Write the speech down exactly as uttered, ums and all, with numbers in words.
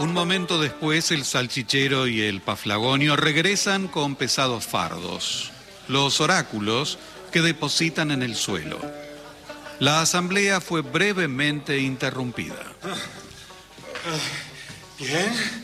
Un momento después, el salchichero y el paflagonio regresan con pesados fardos, los oráculos que depositan en el suelo. La asamblea fue brevemente interrumpida. ¿Bien?